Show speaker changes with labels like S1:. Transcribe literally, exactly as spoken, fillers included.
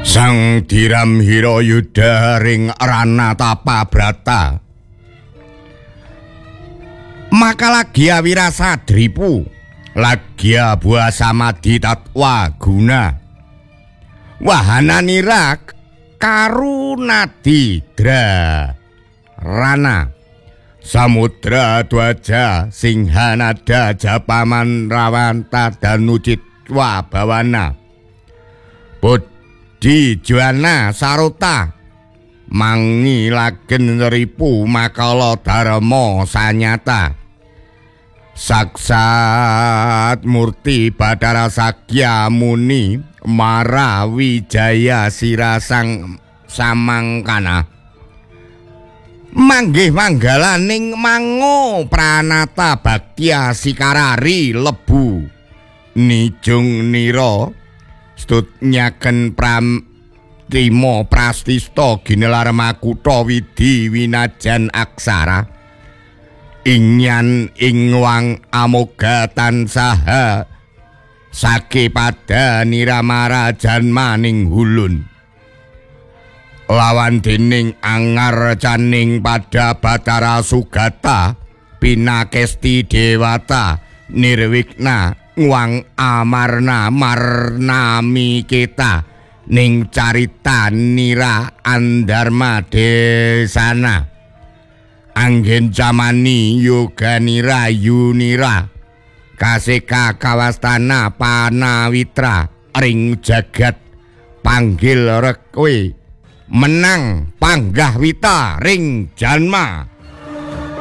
S1: Sang Diram Hirayuda ring Ranatapa Brata maka lagi awirasa dripu lagi buah samadhi tatwa guna wahana nirak karunadidra rana samudra dwaja singhanada japaman rawanta danucitwa bawana Bodhi Juana Sarota mangilaken ripu makala dharma sanyata Saksat Murti Badara Sakya Muni Mara Wijaya Sirasang Samangkana manggih manggalaning mango pranata Baktya Sikarari lebu nijung nira stutnyaken pram trimo prastista ginelar makutha widhi winajan aksara ingyan ing wang amoga tansaha sake pada niramara janmaning hulun lawan dening angar caning pada Batara Sugata pinakesti dewata nirwigna ngwang amarna marnami kita ning carita nira andarma desana anggen camani yoga nira yunira kaseka kawastana panawitra ring jagat panggil rekwe menang panggah wita ring janma